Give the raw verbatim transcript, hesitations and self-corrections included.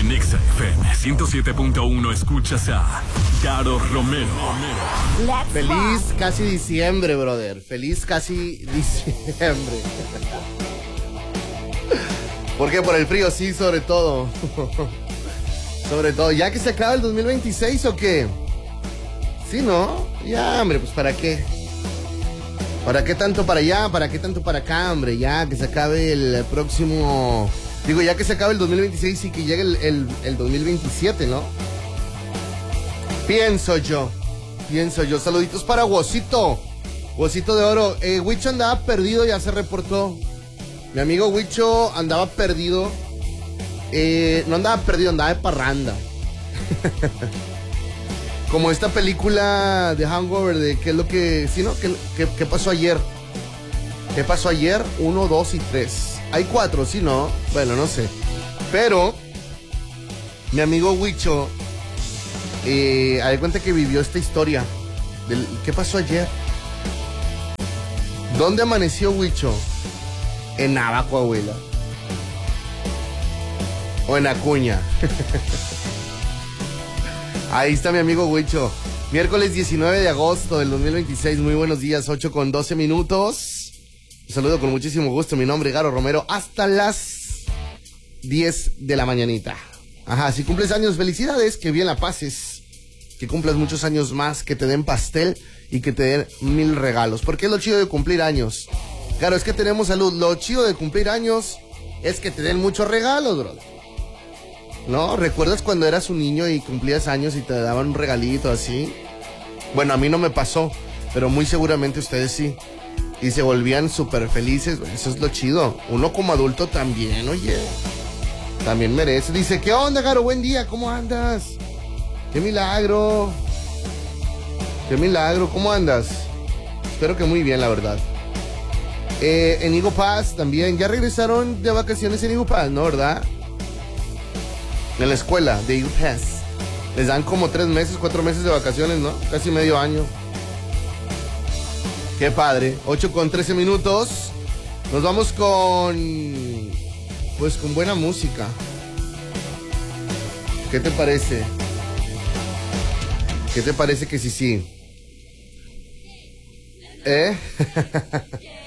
En Exa F M ciento siete punto uno escuchas a Caro Romero. Feliz casi diciembre, brother. Feliz casi diciembre. ¿Por qué? Por el frío, sí, sobre todo. Sobre todo. ¿Ya que se acaba el dos mil veintiséis o qué? Sí, ¿no? Ya, hombre, pues ¿para qué? ¿Para qué tanto para allá? ¿Para qué tanto para acá, hombre? Ya que se acabe el próximo... Digo, ya que se acabe el dos mil veintiséis y que llegue el, el, el dos mil veintisiete, ¿no? Pienso yo. Pienso yo. Saluditos para Huesito. Huesito de oro. Eh, Huicho andaba perdido, ya se reportó. Mi amigo Huicho andaba perdido. Eh, no andaba perdido, andaba de parranda. Como esta película de Hangover, de qué es lo que... ¿Sí, no? ¿Qué, qué, qué pasó ayer? ¿Qué pasó ayer? Uno, dos y tres. Hay cuatro, ¿sí, no? Bueno, no sé. Pero, mi amigo Huicho, eh, hay cuenta que vivió esta historia. Del, ¿qué pasó ayer? ¿Dónde amaneció Huicho? En Nava, Coahuila. O en Acuña. Ahí está mi amigo Huicho. Miércoles diecinueve de agosto del dos mil veintiséis. Muy buenos días, ocho con doce minutos. Un saludo con muchísimo gusto. Mi nombre es Caro Romero. Hasta las diez de la mañanita. Ajá, si cumples años, felicidades. Que bien la pases. Que cumplas muchos años más. Que te den pastel y que te den mil regalos. Porque es lo chido de cumplir años. Claro, es que tenemos salud. Lo chido de cumplir años es que te den muchos regalos, brother. ¿No? ¿Recuerdas cuando eras un niño y cumplías años y te daban un regalito así? Bueno, a mí no me pasó, pero muy seguramente ustedes sí. Y se volvían súper felices. Eso es lo chido. Uno como adulto también, oye. También merece. Dice, ¿qué onda, Caro? Buen día, ¿cómo andas? ¡Qué milagro! ¡Qué milagro! ¿Cómo andas? Espero que muy bien, la verdad. Eh, en Eagle Pass también. Ya regresaron de vacaciones en Eagle Pass, ¿no? ¿Verdad? En la escuela de Eagle Pass. Les dan como tres meses, cuatro meses de vacaciones, ¿no? Casi medio año. Qué padre. ocho con trece minutos. Nos vamos con... Pues con buena música. ¿Qué te parece? ¿Qué te parece que sí, sí? ¿Eh?